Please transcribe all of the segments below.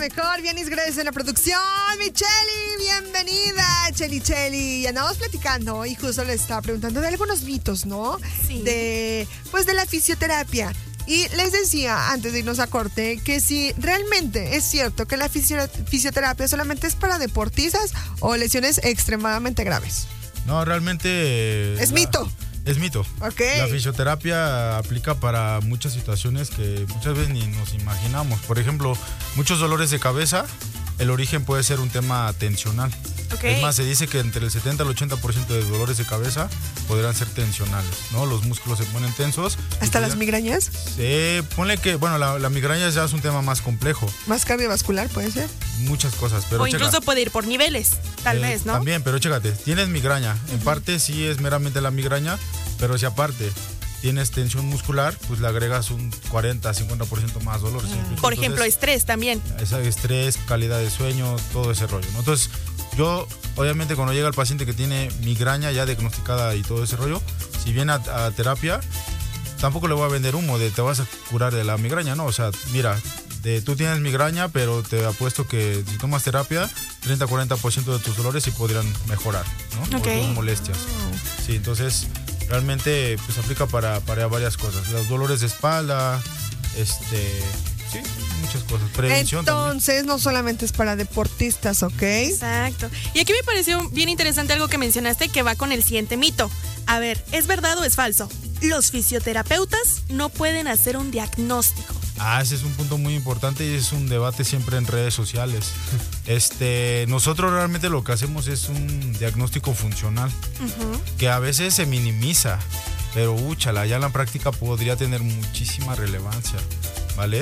mejor. Vienes, gracias en la producción. Mi Cheli, bienvenida. Cheli. Andamos platicando y justo le estaba preguntando de algunos mitos, ¿no? Sí. De la fisioterapia. Y les decía, antes de irnos a corte, que si realmente es cierto que la fisioterapia solamente es para deportistas o lesiones extremadamente graves. No, realmente... Es mito. Es mito. Ok. La fisioterapia aplica para muchas situaciones que muchas veces ni nos imaginamos. Por ejemplo, muchos dolores de cabeza, el origen puede ser un tema tensional. Okay. Es más, se dice que entre el 70 al 80% de dolores de cabeza podrán ser tensionales, ¿no? Los músculos se ponen tensos. ¿Hasta las migrañas? Ponle que, bueno, la migraña ya es un tema más complejo. ¿Más cardiovascular puede ser? Muchas cosas, pero o incluso puede ir por niveles, tal vez, ¿no? También, pero chécate, tienes migraña. En parte sí es meramente la migraña, pero si aparte tienes tensión muscular, pues le agregas un 40-50% más dolor. Por ejemplo, estrés también. Estrés, calidad de sueño, todo ese rollo, ¿no? Entonces, yo, obviamente, cuando llega el paciente que tiene migraña ya diagnosticada y todo ese rollo, si viene a terapia, tampoco le voy a vender humo de te vas a curar de la migraña, ¿no? O sea, mira, tú tienes migraña, pero te apuesto que si tomas terapia, 30-40% de tus dolores sí podrían mejorar, ¿no? Okay. O tus molestias. Sí, entonces, realmente, pues aplica para varias cosas. Los dolores de espalda, sí, muchas cosas. Prevención entonces, también. no solamente es para deportistas, ¿ok? Exacto. Y aquí me pareció bien interesante algo que mencionaste que va con el siguiente mito. A ver, ¿es verdad o es falso? Los fisioterapeutas no pueden hacer un diagnóstico. Ese es un punto muy importante y es un debate siempre en redes sociales. Nosotros realmente lo que hacemos es un diagnóstico funcional, que a veces se minimiza, pero úchala, ya en la práctica podría tener muchísima relevancia, ¿vale?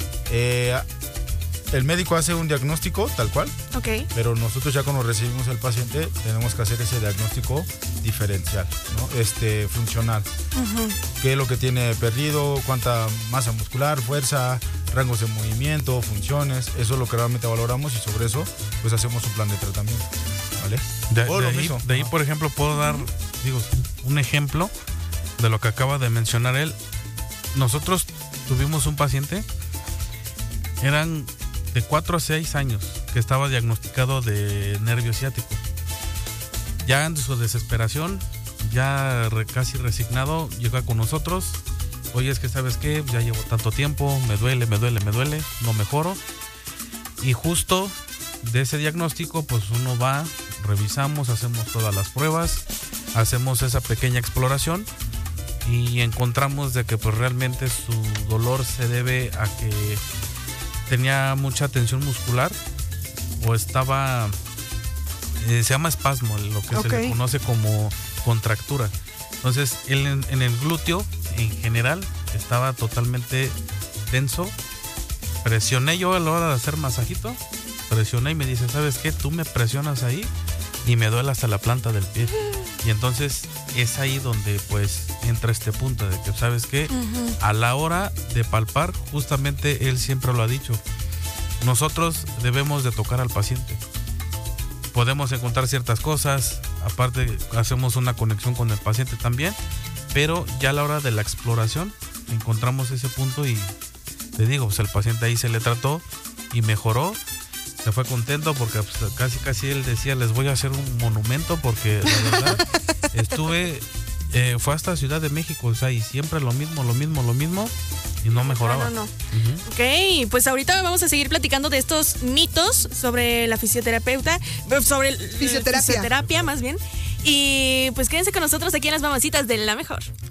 El médico hace un diagnóstico tal cual, pero nosotros ya cuando recibimos al paciente tenemos que hacer ese diagnóstico diferencial, ¿no? Funcional. ¿Qué es lo que tiene perdido? ¿Cuánta masa muscular, fuerza, rangos de movimiento, funciones? Eso es lo que realmente valoramos y sobre eso pues hacemos un plan de tratamiento, ¿vale? De ahí, por ejemplo, puedo dar un ejemplo de lo que acaba de mencionar él. Nosotros tuvimos un paciente, eran de 4 a 6 años, que estaba diagnosticado de nervio ciático. Ya en su desesperación, ya casi resignado, llega con nosotros. Oye, es que ¿sabes qué? Ya llevo tanto tiempo, me duele, no mejoro. Y justo de ese diagnóstico, pues uno va, revisamos, hacemos todas las pruebas, hacemos esa pequeña exploración y encontramos de que pues realmente su dolor se debe a que tenía mucha tensión muscular o estaba, se llama espasmo, lo que se le conoce como contractura. Entonces, él en el glúteo en general estaba totalmente tenso. Presioné yo a la hora de hacer masajito, presioné y me dice, ¿sabes qué? Tú me presionas ahí y me duele hasta la planta del pie. Y entonces es ahí donde pues entra este punto de que, ¿sabes qué? A la hora de palpar, justamente él siempre lo ha dicho, nosotros debemos de tocar al paciente. Podemos encontrar ciertas cosas, aparte hacemos una conexión con el paciente también, pero ya a la hora de la exploración encontramos ese punto y te digo, pues el paciente ahí se le trató y mejoró. Se fue contento porque pues, casi él decía, les voy a hacer un monumento porque la verdad fue hasta Ciudad de México, o sea, y siempre lo mismo y no mejoraba. No. Ok, pues ahorita vamos a seguir platicando de estos mitos sobre la sobre fisioterapia más bien. Y pues quédense con nosotros aquí en Las Mamacitas de La Mejor.